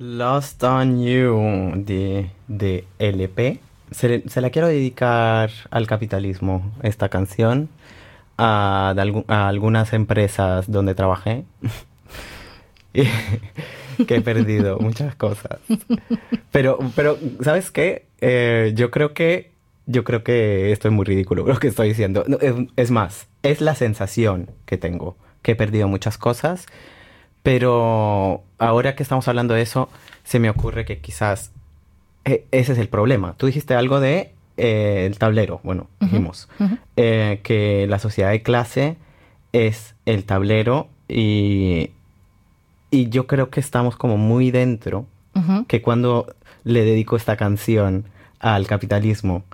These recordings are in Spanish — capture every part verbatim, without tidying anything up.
Lost on You de, de L P. Se, le- se la quiero dedicar al capitalismo, esta canción, a, de algu- a algunas empresas donde trabajé, y que he perdido muchas cosas. Pero, pero ¿sabes qué? Eh, yo creo que, yo creo que esto es muy ridículo lo que estoy diciendo. No, es, es más, es la sensación que tengo, que he perdido muchas cosas, pero ahora que estamos hablando de eso, se me ocurre que quizás e- ese es el problema. Tú dijiste algo de eh, el tablero. Bueno, Ujú, dijimos ujú, eh, que la sociedad de clase es el tablero y, y yo creo que estamos como muy dentro, ujú. que cuando le dedico esta canción al capitalismo,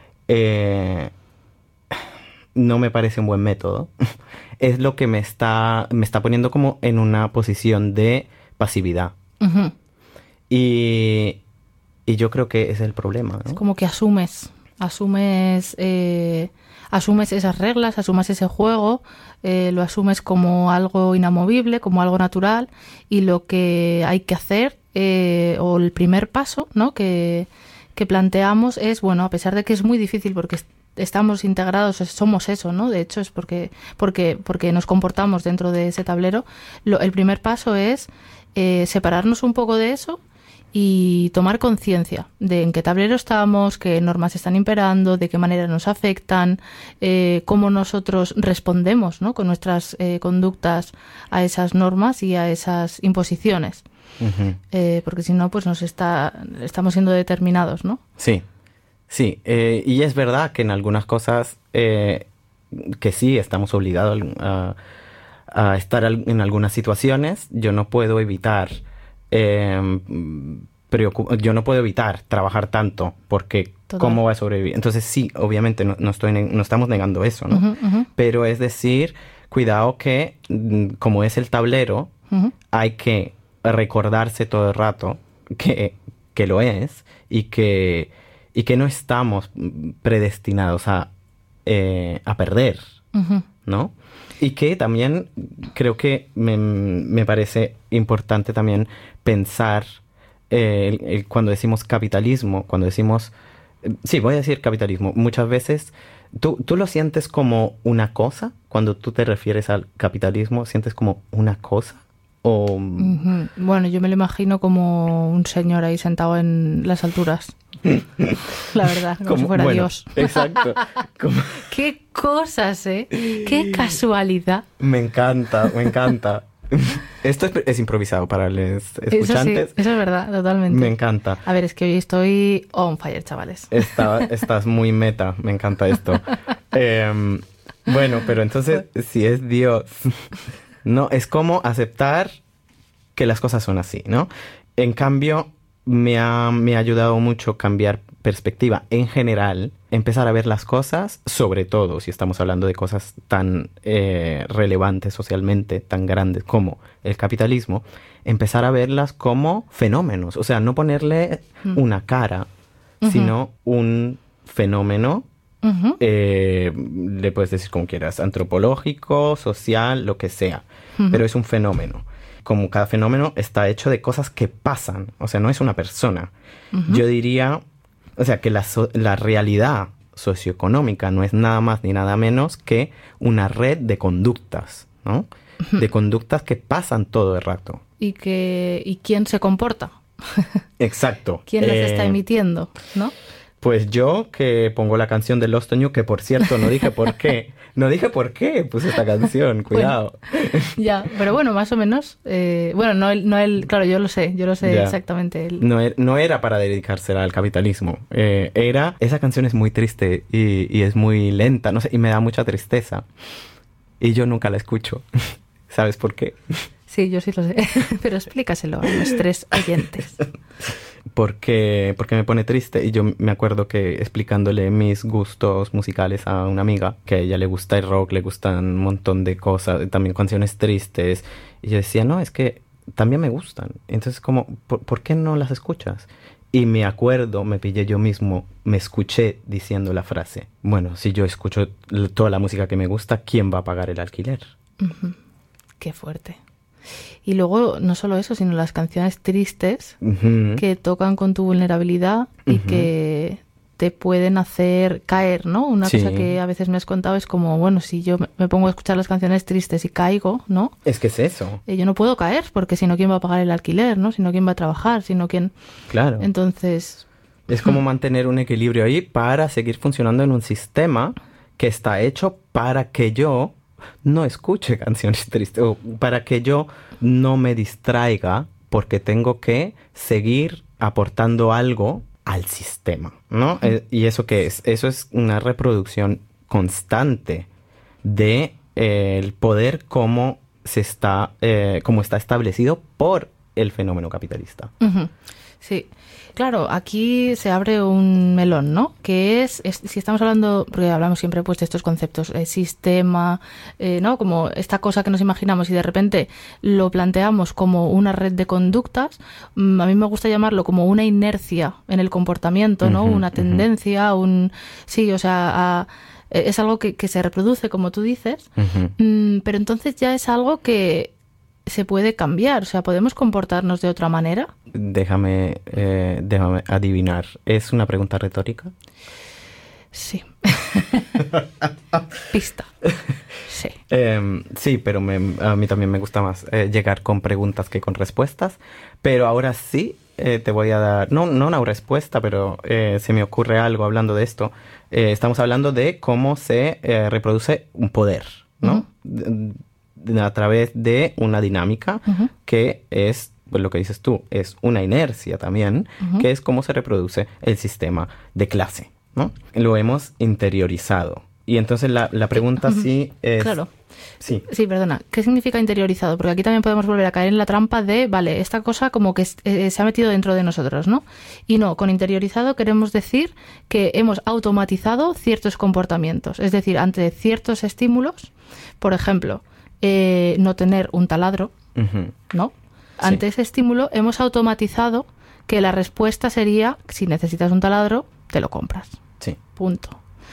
eh, no me parece un buen método. Es lo que me está, me está poniendo como en una posición de pasividad. Ujú. Y, y yo creo que ese es el problema, Es ¿no? como que asumes, asumes, eh, asumes esas reglas, asumes ese juego, eh, lo asumes como algo inamovible, como algo natural, y lo que hay que hacer, eh, o el primer paso, ¿no? que, que planteamos es, bueno, a pesar de que es muy difícil porque est- estamos integrados, somos eso, ¿no? De hecho, es porque, porque, porque nos comportamos dentro de ese tablero. Lo- el primer paso es eh, separarnos un poco de eso y tomar conciencia de en qué tablero estamos, qué normas están imperando, de qué manera nos afectan, eh, cómo nosotros respondemos, ¿no? Con nuestras eh, conductas a esas normas y a esas imposiciones. Ujú. Eh, porque si no, pues nos está, estamos siendo determinados, ¿no? Sí, sí. Eh, y es verdad que en algunas cosas eh, que sí estamos obligados a, a estar al- en algunas situaciones. Yo no puedo evitar eh, preocu- yo no puedo evitar trabajar tanto porque Total. ¿cómo va a sobrevivir? Entonces sí, obviamente no, no estoy ne- no estamos negando eso, ¿no? Ujú, ujú, Pero es decir, cuidado que mm, como es el tablero, ujú. hay que recordarse todo el rato que, que lo es y que, y que no estamos mm, predestinados a, eh, a perder, Ujú. ¿no? Y que también creo que me, me parece importante también pensar eh, el- el- cuando decimos capitalismo, cuando decimos, eh, sí, voy a decir capitalismo, muchas veces tú, tú lo sientes como una cosa, cuando tú te refieres al capitalismo, sientes como una cosa o... Ujú. Bueno, yo me lo imagino como un señor ahí sentado en las alturas. La verdad, como, si fuera bueno, Dios. exacto. Como- Qué cosas, ¿eh? Qué casualidad. me encanta, me encanta. Esto es, es improvisado para los Eso sí, escuchantes. eso es verdad, totalmente. Me encanta. A ver, es que hoy estoy on fire, chavales. Está, estás muy meta, me encanta esto. Em, bueno, pero entonces, si es Dios, no, es como aceptar que las cosas son así, ¿no? En cambio, me ha, me ha ayudado mucho cambiar perspectiva en general, empezar a ver las cosas, sobre todo si estamos hablando de cosas tan eh, relevantes socialmente, tan grandes como el capitalismo, empezar a verlas como fenómenos, o sea, no ponerle Mm. una cara, Ujú. sino un fenómeno, Ujú. eh, le puedes decir como quieras, antropológico, social, lo que sea, Ujú. pero es un fenómeno. Como cada fenómeno está hecho de cosas que pasan, o sea, no es una persona. Ujú. Yo diría, o sea, que la, so- la realidad socioeconómica no es nada más ni nada menos que una red de conductas, ¿no? De conductas que pasan todo el rato. Y que y quién se comporta, Exacto. quién las Eh, está emitiendo, ¿no? Pues yo que pongo la canción de Lost on You, que por cierto no dije por qué. No dije por qué puse esta canción, cuidado. Ya, pero bueno, más o menos. eh, bueno, no el, no el, claro, yo lo sé, yo lo sé Ya. exactamente. El, No, er- no era para dedicársela al capitalismo. Eh, era, esa canción es muy triste y, y es muy lenta, no sé, y me da mucha tristeza. Y yo nunca la escucho. ¿Sabes por qué? Sí, yo sí lo sé, pero explícaselo a nuestros oyentes. Porque, porque me pone triste. Y yo me acuerdo que explicándole mis gustos musicales a una amiga, que a ella le gusta el rock, le gustan un montón de cosas, también canciones tristes. Y yo decía, no, es que también me gustan. Entonces, como, ¿por, por qué no las escuchas? Y me acuerdo, me pillé yo mismo, me escuché diciendo la frase, bueno, si yo escucho l- toda la música que me gusta, ¿quién va a pagar el alquiler? Ujú. Qué fuerte. Y luego, no solo eso, sino las canciones tristes Ujú. que tocan con tu vulnerabilidad y Ujú. que te pueden hacer caer, ¿no? Una Sí. cosa que a veces me has contado es como, bueno, si yo me- me pongo a escuchar las canciones tristes y caigo, ¿no? Es que es eso, Eh, yo no puedo caer, porque si no, ¿quién va a pagar el alquiler, ¿no? Si no, ¿quién va a trabajar? Si no, ¿quién...? claro. Entonces, Es como mantener un equilibrio ahí para seguir funcionando en un sistema que está hecho para que yo no escuche canciones tristes o para que yo no me distraiga porque tengo que seguir aportando algo al sistema, ¿no? Eh, ¿Y eso qué es? Eso es una reproducción constante de eh, el poder como se está, eh, como está establecido por el fenómeno capitalista. ujú, sí. Claro, aquí se abre un melón, ¿no? Que es, es- si estamos hablando, porque hablamos siempre pues de estos conceptos, eh, sistema, eh, ¿no? Como esta cosa que nos imaginamos y de repente lo planteamos como una red de conductas, mm, a mí me gusta llamarlo como una inercia en el comportamiento, ¿no? Ujú, Una ujú. tendencia, un... Sí, o sea, a- eh, es algo que, que se reproduce, como tú dices, Ujú. mm, pero entonces ya es algo que se puede cambiar, o sea, podemos comportarnos de otra manera. Déjame, eh, déjame adivinar. ¿Es una pregunta retórica? Sí. Pista. Sí. Em, sí, pero me- a mí también me gusta más eh, llegar con preguntas que con respuestas. Pero ahora sí eh, te voy a dar, no, no una respuesta, pero eh, se me ocurre algo hablando de esto. Eh, estamos hablando de cómo se eh, reproduce un poder, ¿no? De- de- a través de una dinámica Ujú. que es, pues lo que dices tú, es una inercia también, Ujú. que es cómo se reproduce el sistema de clase, ¿no? Lo hemos interiorizado. Y entonces la, la pregunta sí es... Claro. Sí. Sí, perdona. ¿Qué significa interiorizado? Porque aquí también podemos volver a caer en la trampa de, vale, esta cosa como que es- eh, se ha metido dentro de nosotros, ¿no? Y no, con interiorizado queremos decir que hemos automatizado ciertos comportamientos. Es decir, ante ciertos estímulos, por ejemplo, eh, no tener un taladro, Ujú. ¿no? Ante ese estímulo hemos automatizado que la respuesta sería, si necesitas un taladro, te lo compras. Sí. Punto.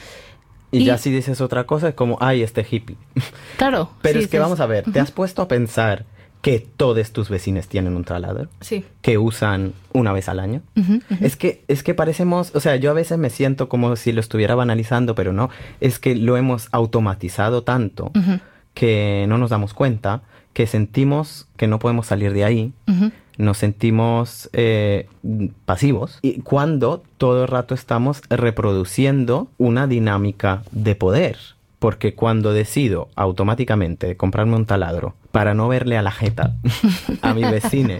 Y, Y- ya si dices otra cosa es como, ay, este hippie. Claro. Pero sí, es que sí, vamos a ver, ¿te Ujú. has puesto a pensar que todos tus vecinos tienen un taladro? Sí. Que usan una vez al año. Ujú, ujú. Es que, es que parecemos, o sea, yo a veces me siento como si lo estuviera banalizando, pero no, es que lo hemos automatizado tanto Ujú, que no nos damos cuenta, que sentimos que no podemos salir de ahí, ujú. nos sentimos eh, pasivos y cuando todo el rato estamos reproduciendo una dinámica de poder. Porque cuando decido automáticamente comprarme un taladro para no verle a la jeta a mi vecino,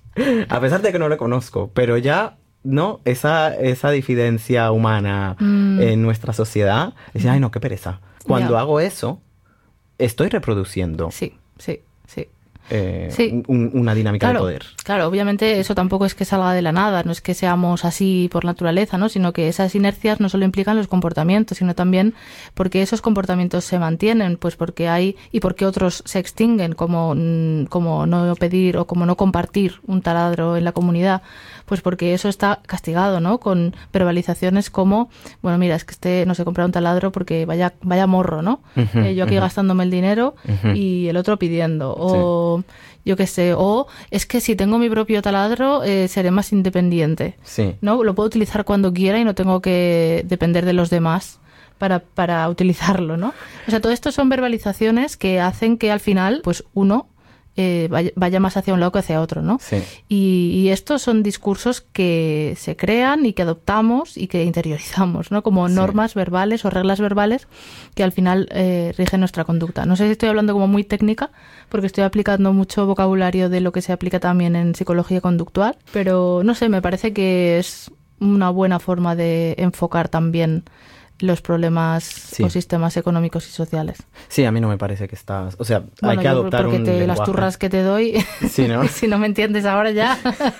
a pesar de que no le conozco, pero ya, ¿no? Esa, esa diferencia humana Mm. en nuestra sociedad, dice, ay, no, qué pereza. Cuando Ya. hago eso, estoy reproduciendo Sí, sí, sí. eh, Sí. un- una dinámica Claro, de poder. claro, obviamente eso tampoco es que salga de la nada, no es que seamos así por naturaleza, ¿no? Sino que esas inercias no solo implican los comportamientos, sino también porque esos comportamientos se mantienen, pues porque hay y porque otros se extinguen, como, mm, como no pedir o como no compartir un taladro en la comunidad, pues porque eso está castigado, ¿no? Con verbalizaciones como, bueno, mira, es que este no se compra un taladro porque vaya vaya morro, ¿no? Ujú, Eh, yo aquí ujú. gastándome el dinero Ujú. y el otro pidiendo. O yo qué sé, o es que si tengo mi propio taladro eh, seré más independiente, Sí. ¿no? Lo puedo utilizar cuando quiera y no tengo que depender de los demás para, para utilizarlo, ¿no? O sea, todo esto son verbalizaciones que hacen que al final, pues uno eh, vaya, vaya más hacia un lado que hacia otro, ¿no? Sí. Y, y estos son discursos que se crean y que adoptamos y que interiorizamos, ¿no? Como Sí. normas verbales o reglas verbales que al final eh, rigen nuestra conducta. No sé si estoy hablando como muy técnica, porque estoy aplicando mucho vocabulario de lo que se aplica también en psicología conductual, pero no sé, me parece que es una buena forma de enfocar también los problemas Sí. o sistemas económicos y sociales. Sí, a mí no me parece que estás... O sea, Bueno, hay que yo adoptar porque un te, las lenguaje. turras que te doy, Sí, ¿no? si no me entiendes ahora ya...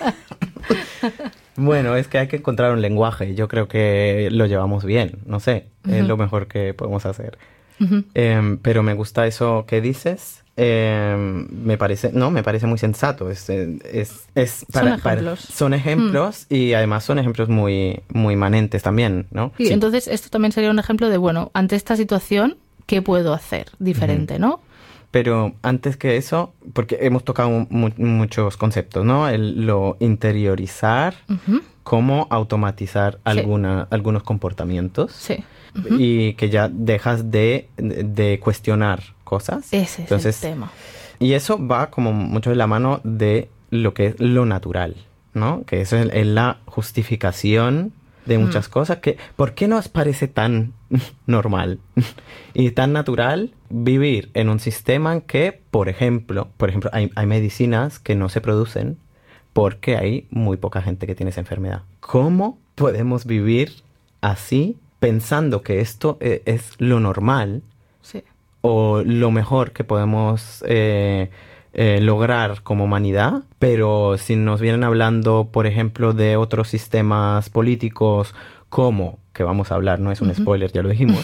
Bueno, es que hay que encontrar un lenguaje. Yo creo que lo llevamos bien. No sé, es Ujú. lo mejor que podemos hacer. Ujú. Em, pero me gusta eso que dices. Em, me parece, no, me parece muy sensato. Es, eh, es, es para- para- ejemplos. son ejemplos y además son ejemplos muy, muy manentes también, ¿no? Sí, entonces esto también sería un ejemplo de, bueno, ante esta situación, ¿qué puedo hacer diferente, no? Pero antes que eso, porque hemos tocado mu- muchos conceptos, ¿no? El, lo interiorizar, Ujú. cómo automatizar alguna, algunos comportamientos. Sí. Ujú. Y que ya dejas de, de cuestionar cosas. Ese es Entonces, el tema. y eso va como mucho de la mano de lo que es lo natural, ¿no? Que eso es, es la justificación de muchas Mm. cosas. Que, ¿por qué nos parece tan normal y tan natural vivir en un sistema en que, por ejemplo, por ejemplo, hay, hay medicinas que no se producen porque hay muy poca gente que tiene esa enfermedad? ¿Cómo podemos vivir así pensando que esto eh, es lo normal Sí. o lo mejor que podemos eh, eh, lograr como humanidad? Pero si nos vienen hablando, por ejemplo, de otros sistemas políticos, como, que vamos a hablar, no es un Ujú. spoiler, ya lo dijimos,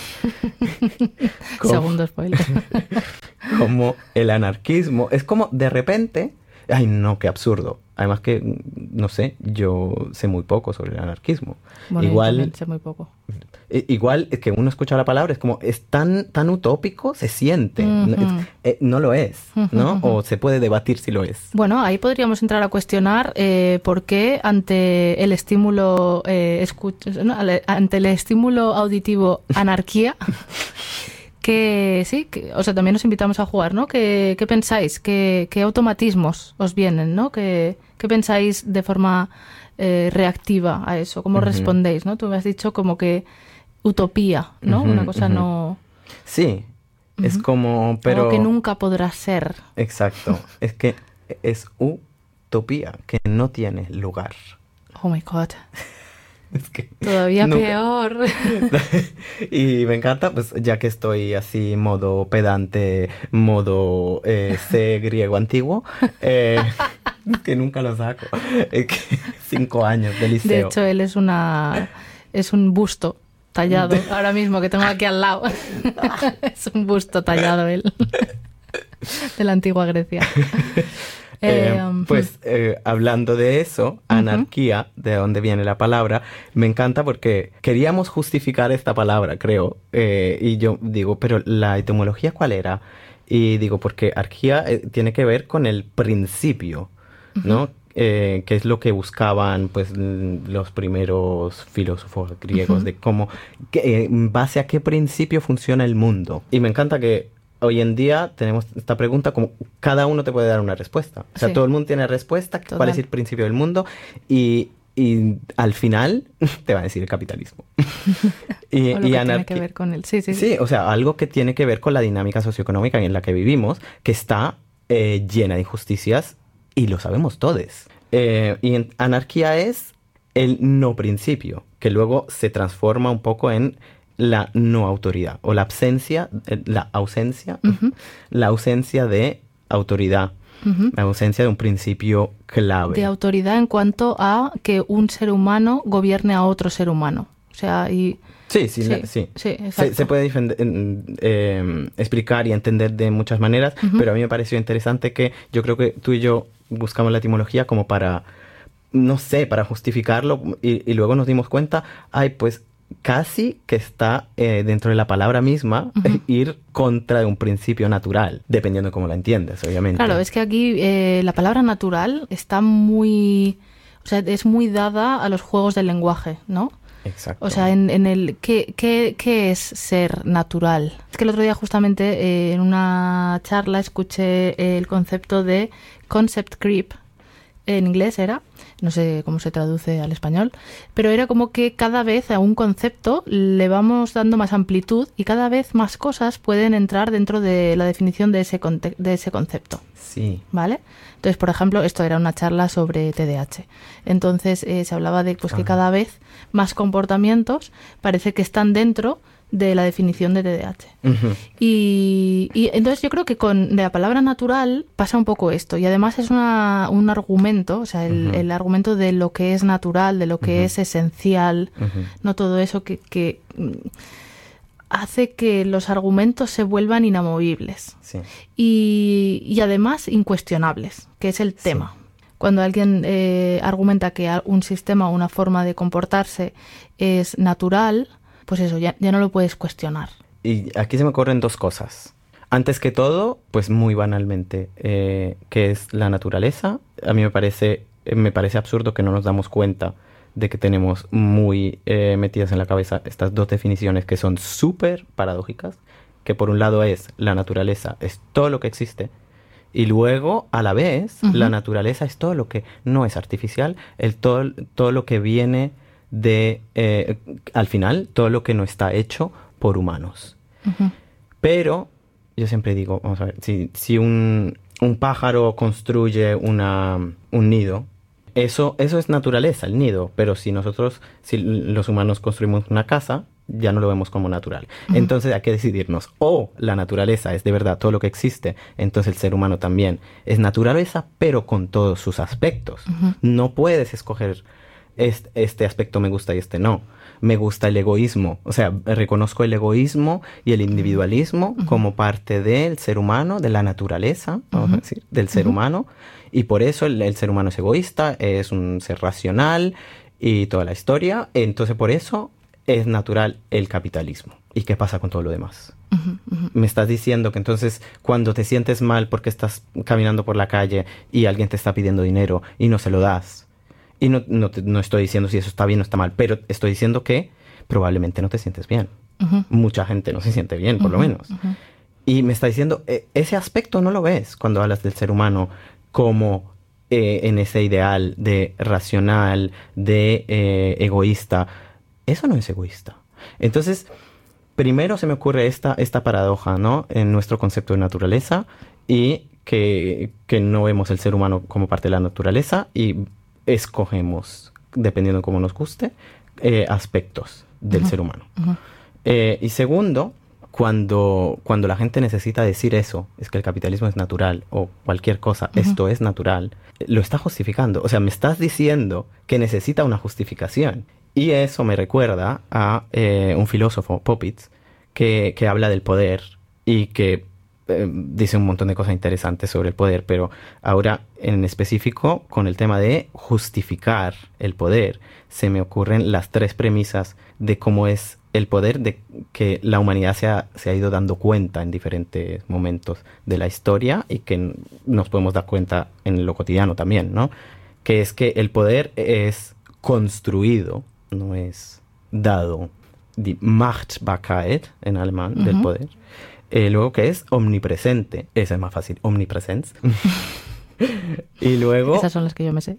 como, Segundo spoiler. como el anarquismo, es como de repente, ay no, qué absurdo. Además que, no sé, yo sé muy poco sobre el anarquismo. Bueno, yo Igual, también sé muy poco. I- Igual es que uno escucha la palabra, es como, es tan, tan utópico, se siente. No, Ujú. es- eh, no lo es, ¿no? Ujú, ujú. O se puede debatir si lo es. Bueno, ahí podríamos entrar a cuestionar eh, por qué ante el estímulo eh, escu- no, ale- ante el estímulo auditivo anarquía, que sí, que, o sea, también nos invitamos a jugar, ¿no? ¿Qué, qué pensáis? ¿Qué, qué automatismos os vienen, ¿no? ¿Qué, qué pensáis de forma eh, reactiva a eso? ¿Cómo Ujú. respondéis, ¿no? Tú me has dicho como que utopía, ¿no? Ujú, Una cosa ujú. no... Sí, es Ujú. como, pero... Algo que nunca podrá ser. Exacto, es que es utopía, que no tiene lugar. Oh my God. Es que Todavía nunca- peor. Y me encanta, pues ya que estoy así, modo pedante, modo eh, C griego antiguo, eh, que nunca lo saco. Eh, que cinco años de De liceo. hecho, él es una es un busto tallado ahora mismo que tengo aquí al lado. Es un busto tallado él de la antigua Grecia. Eh, Eh, um, pues eh, hablando de eso, anarquía, de donde viene la palabra, me encanta porque queríamos justificar esta palabra, creo. Eh, y yo digo, pero ¿la etimología cuál era? Y digo, porque arquía eh, tiene que ver con el principio, ¿no? Eh, que es lo que buscaban pues l- los primeros filósofos griegos, Ujú. de cómo, que, en base a qué principio funciona el mundo. Y me encanta que hoy en día tenemos esta pregunta como cada uno te puede dar una respuesta. O sea, Sí. todo el mundo tiene respuesta, cuál Total. es el principio del mundo y, y al final te va a decir el capitalismo. y o lo y que anarqui- tiene que ver con él. Sí, sí, sí. Sí, o sea, algo que tiene que ver con la dinámica socioeconómica en la que vivimos, que está eh, llena de injusticias y lo sabemos todos. Eh, y en- anarquía es el no principio, que luego se transforma un poco en la no autoridad o la ausencia, eh, la ausencia, Ujú. la ausencia de autoridad, Ujú. la ausencia de un principio clave. De autoridad en cuanto a que un ser humano gobierne a otro ser humano. O sea, y Sí, sí, Sí, la- sí. sí, Se, exacto. se puede difend- en- eh, explicar y entender de muchas maneras, Ujú. pero a mí me pareció interesante que yo creo que tú y yo buscamos la etimología como para, no sé, para justificarlo y, y luego nos dimos cuenta, ay, pues casi que está eh, dentro de la palabra misma Ujú. ir contra de un principio natural, dependiendo de cómo la entiendes, obviamente. Claro, es que aquí eh, la palabra natural está muy... O sea, es muy dada a los juegos del lenguaje, ¿no? Exacto. O sea, en, en el ¿qué, qué, qué es ser natural? Es que el otro día justamente eh, en una charla escuché el concepto de concept creep, en inglés era, no sé cómo se traduce al español, pero era como que cada vez a un concepto le vamos dando más amplitud y cada vez más cosas pueden entrar dentro de la definición de ese, conte- de ese concepto. Sí. ¿Vale? Entonces, por ejemplo, esto era una charla sobre T D A H. Entonces, eh, se hablaba de pues, que Ajá. cada vez más comportamientos parece que están dentro de la definición de T D A H. Ujú. Y, y entonces yo creo que con la palabra natural pasa un poco esto. Y además es una, un argumento, o sea, el, Ujú. el argumento de lo que es natural, de lo que Ujú. es esencial, Ujú. no todo eso que, que mm, hace que los argumentos se vuelvan inamovibles Sí. y, y además incuestionables, que es el Sí. tema. Cuando alguien eh, argumenta que a- un sistema o una forma de comportarse es natural, pues eso, ya, ya no lo puedes cuestionar. Y aquí se me ocurren dos cosas. Antes que todo, pues muy banalmente, eh, ¿qué es la naturaleza? A mí me parece, me parece absurdo que no nos damos cuenta de que tenemos muy eh, metidas en la cabeza estas dos definiciones que son súper paradójicas, que por un lado es la naturaleza, es todo lo que existe, y luego, a la vez, uh-huh. la naturaleza es todo lo que no es artificial, el todo, todo lo que viene de, eh, al final, todo lo que no está hecho por humanos. Uh-huh. Pero, yo siempre digo, vamos a ver, si, si un, un pájaro construye una, un nido, eso, eso es naturaleza, el nido, pero si nosotros, si los humanos construimos una casa, ya no lo vemos como natural. Uh-huh. Entonces hay que decidirnos, o la naturaleza es de verdad todo lo que existe, entonces el ser humano también es naturaleza, pero con todos sus aspectos. Uh-huh. No puedes escoger este, este aspecto me gusta y este no. Me gusta el egoísmo, o sea, reconozco el egoísmo y el individualismo uh-huh. como parte del ser humano, de la naturaleza, vamos uh-huh. a decir, del ser uh-huh. humano, y por eso el, el ser humano es egoísta, es un ser racional y toda la historia, entonces por eso es natural el capitalismo. ¿Y qué pasa con todo lo demás? Uh-huh, uh-huh. Me estás diciendo que entonces cuando te sientes mal porque estás caminando por la calle y alguien te está pidiendo dinero y no se lo das, y no, no, te, no estoy diciendo si eso está bien o está mal, pero estoy diciendo que probablemente no te sientes bien. Uh-huh. Mucha gente no se siente bien, por uh-huh, lo menos. Uh-huh. Y me está diciendo, eh, ese aspecto no lo ves cuando hablas del ser humano como eh, en ese ideal de racional, de eh, egoísta. Eso no es egoísta. Entonces, primero se me ocurre esta, esta paradoja, ¿no? En nuestro concepto de naturaleza y que, que no vemos el ser humano como parte de la naturaleza y escogemos, dependiendo de cómo nos guste, eh, aspectos del uh-huh. ser humano. Uh-huh. Eh, y segundo, cuando, cuando la gente necesita decir eso, es que el capitalismo es natural o cualquier cosa, uh-huh. esto es natural, lo está justificando. O sea, me estás diciendo que necesita una justificación. Y eso me recuerda a eh, un filósofo, Popitz, que, que habla del poder y que eh, dice un montón de cosas interesantes sobre el poder, pero ahora en específico con el tema de justificar el poder, se me ocurren las tres premisas de cómo es el poder, de que la humanidad se ha, se ha ido dando cuenta en diferentes momentos de la historia y que nos podemos dar cuenta en lo cotidiano también, ¿no? Que es que el poder es construido, no es dado, die Machtbarkeit en alemán, uh-huh. del poder. Eh, luego que es omnipresente, esa es más fácil, omnipresenz. Y luego... Esas son las que yo me sé.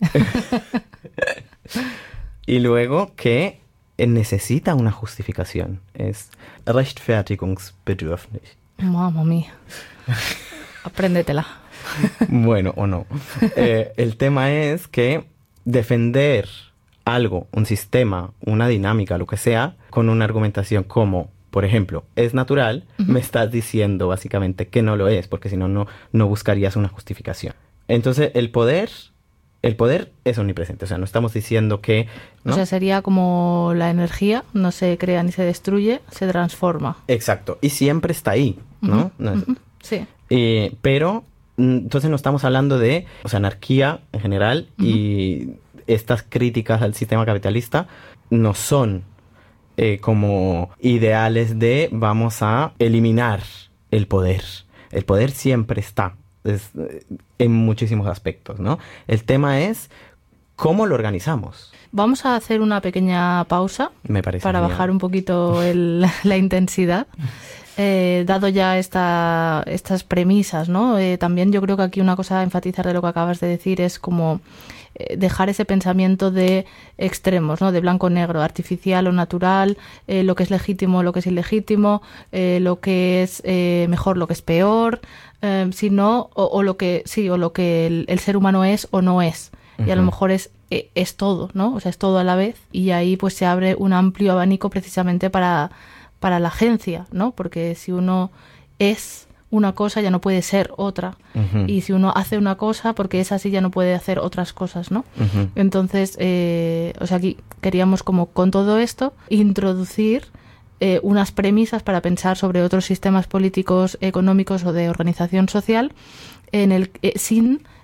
Y luego que necesita una justificación, es rechtfertigungsbedürftig. Mamma mía. Apréndetela. Bueno, o no. Eh, el tema es que defender algo, un sistema, una dinámica, lo que sea, con una argumentación como, por ejemplo, es natural, uh-huh. me estás diciendo básicamente que no lo es, porque si no, no, no buscarías una justificación. Entonces, el poder, el poder es omnipresente, o sea, no estamos diciendo que... ¿no? O sea, sería como la energía, no se crea ni se destruye, se transforma. Exacto, y siempre está ahí, ¿no? Uh-huh. no es... uh-huh. Sí. Eh, pero, entonces no estamos hablando de, o sea, anarquía en general uh-huh. y... estas críticas al sistema capitalista no son eh, como ideales de vamos a eliminar el poder. El poder siempre está es, en muchísimos aspectos, ¿no? El tema es cómo lo organizamos. Vamos a hacer una pequeña pausa Me parece para genial. bajar un poquito el, la intensidad. Eh, dado ya esta, estas premisas, ¿no? Eh, también yo creo que aquí una cosa a enfatizar de lo que acabas de decir es como eh, dejar ese pensamiento de extremos, ¿no? De blanco-negro, artificial o natural, eh, lo que es legítimo, lo que es ilegítimo, eh, lo que es eh, mejor, lo que es peor, eh, sino, o, o lo que sí, o lo que el, el ser humano es o no es. Uh-huh. Y a lo mejor es eh, es todo, ¿no? O sea, es todo a la vez. Y ahí pues se abre un amplio abanico precisamente para para la agencia, ¿no? Porque si uno es una cosa ya no puede ser otra. Uh-huh. Y si uno hace una cosa porque es así ya no puede hacer otras cosas, ¿no? Uh-huh. Entonces, eh, o sea, aquí queríamos como con todo esto introducir eh, unas premisas para pensar sobre otros sistemas políticos, económicos o de organización social en el eh, sin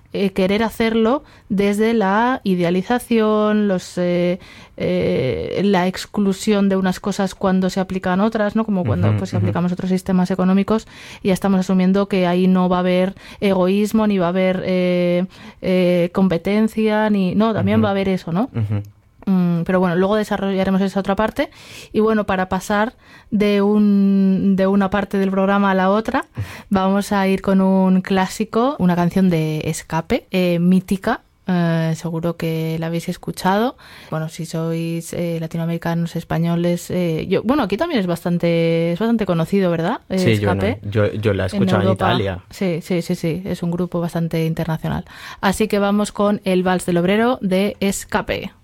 eh, querer hacerlo desde la idealización, los eh, eh, la exclusión de unas cosas cuando se aplican otras, ¿no? Como cuando Ujú, pues, ujú. aplicamos otros sistemas económicos y ya estamos asumiendo que ahí no va a haber egoísmo, ni va a haber eh, eh, competencia, ni no, también Ujú. va a haber eso, ¿no? Ujú. Mm, Pero bueno, luego desarrollaremos esa otra parte. Y bueno, para pasar de, un, de una parte del programa a la otra, vamos a ir con un clásico, una canción de Escape, eh, mítica. Eh, seguro que la habéis escuchado. Bueno, si sois eh, latinoamericanos, españoles, eh, yo, bueno, aquí también es bastante, es bastante conocido, ¿verdad? Eh, Sí, yo, no- Escape. yo, yo la he escuchado en, Europa. Italia. Sí, sí, sí, sí. Es un grupo bastante internacional. Así que vamos con el Vals del Obrero de Escape.